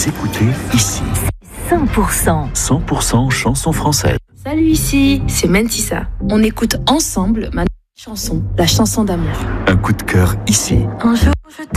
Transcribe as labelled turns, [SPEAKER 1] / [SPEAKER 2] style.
[SPEAKER 1] Vous écoutez ici. 100% chansons françaises.
[SPEAKER 2] Salut, ici, c'est Mentissa. On écoute ensemble ma chanson, la chanson d'amour.
[SPEAKER 1] Un coup de cœur ici.
[SPEAKER 2] Un jour, je